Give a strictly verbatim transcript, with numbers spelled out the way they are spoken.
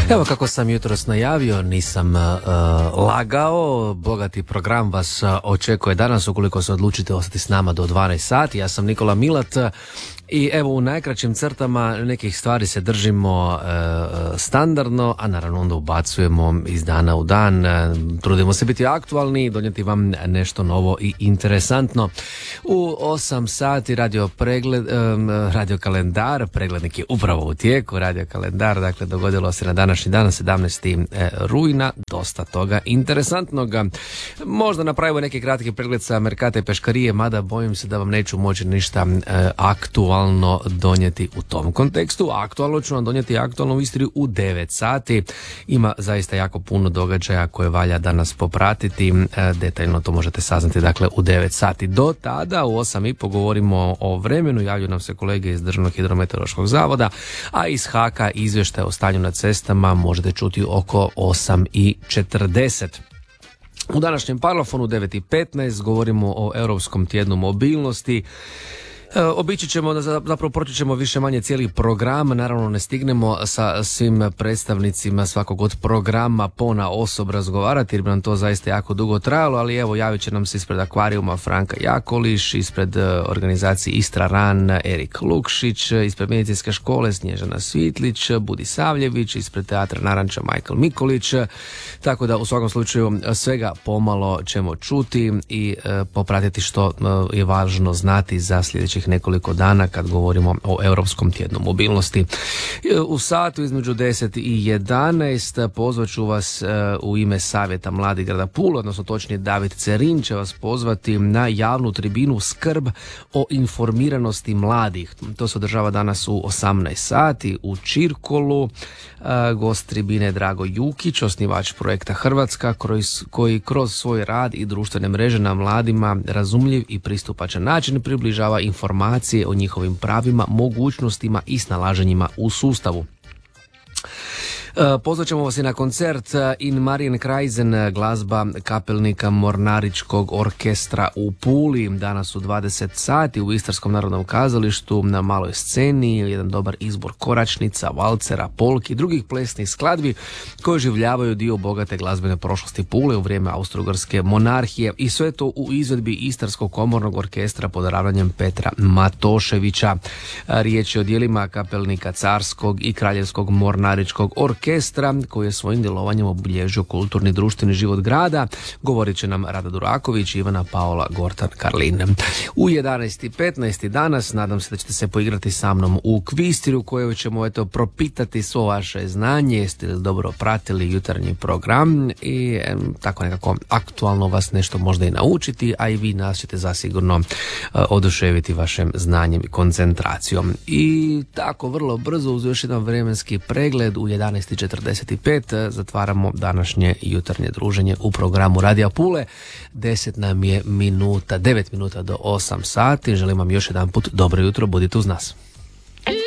Evo kako sam jutros najavio, nisam uh, lagao, bogati program vas uh, očekuje danas ukoliko se odlučite ostati s nama do dvanaest sati. Ja sam Nikola Milat i evo u najkraćim crtama nekih stvari se držimo uh, standardno, a naravno onda ubacujemo iz dana u dan. Uh, trudimo se biti aktualni i donijeti vam nešto novo i interesantno. U osam sati radio pregled, um, radio kalendar, preglednik je upravo u tijeku, radio kalendar, dakle dogodilo se na današnji dan, sedamnaesti rujna, dosta toga interesantnog. Možda napravimo neki kratki pregled sa Merkata i Peškarije, mada bojim se da vam neću moći ništa e, aktualno donijeti u tom kontekstu. Aktualno ću vam donijeti aktualnu istoriju u devet sati. Ima zaista jako puno događaja koje valja danas popratiti. E, detaljno to možete saznati dakle u devet sati. Do tada u osam i po govorimo o vremenu, javljaju nam se kolege iz Državnog hidrometeorološkog zavoda, a iz Haka izvještaj o stanju na cestama možete čuti oko osam i četrdeset. U današnjem parlofonu devet i petnaest govorimo o Europskom tjednu mobilnosti. E, obići ćemo, zapravo proći ćemo više manje cijeli program, naravno ne stignemo sa svim predstavnicima svakog od programa pona osob razgovarati jer bi nam to zaista jako dugo trajalo, ali evo javit će nam se ispred Akvarijuma Franka Jakoliš, ispred organizacije Istra Ran Erik Lukšić, ispred medicinske škole Snježana Svitlić, Budi Savljević, ispred Teatra Naranča Michael Mikolić, tako da u svakom slučaju svega pomalo ćemo čuti i e, popratiti što e, je važno znati za sljedeći nekoliko dana kad govorimo o Europskom tjednu mobilnosti. U satu između deset i jedanaest pozvat ću vas u ime Savjeta mladih grada Pule, odnosno točnije David Cerin će vas pozvati na javnu tribinu Skrb o informiranosti mladih. To se održava danas u osamnaest sati u Čirkolu. Gost tribine Drago Jukić, osnivač projekta Hrvatska, koji kroz svoj rad i društvene mreže na mladima razumljiv i pristupačan način približava informacije o njihovim pravima, mogućnostima i snalaženjima u sustavu. Pozvat ćemo vas i na koncert In Marienkreisen, glazba kapelnika Mornaričkog orkestra u Puli, danas u dvadeset sati u Istarskom narodnom kazalištu na maloj sceni, jedan dobar izbor koračnica, valcera, polki i drugih plesnih skladbi koje oživljavaju dio bogate glazbene prošlosti Pule u vrijeme Austro-Ugarske monarhije i sve to u izvedbi Istarskog komornog orkestra pod ravnanjem Petra Matoševića. Riječ je o dijelima kapelnika Carskog i Kraljevskog Mornaričkog orkestra koji je svojim djelovanjem obilježio kulturni društveni život grada. Govorit će nam Rada Duraković i Ivana Paola Gortan Karlin. U jedanaest i petnaest danas nadam se da ćete se poigrati sa mnom u kvistiru koju ćemo eto propitati svo vaše znanje, jeste li dobro pratili jutarnji program i em, tako nekako aktualno vas nešto možda i naučiti, a i vi nas ćete zasigurno uh, oduševiti vašem znanjem i koncentracijom. I tako vrlo brzo uz još jedan vremenski pregled u jedanaest i četrdeset pet zatvaramo današnje jutarnje druženje u programu Radija Pule. deset nam je minuta, devet minuta do osam sati. Želim vam još jedan put dobro jutro, budite uz nas.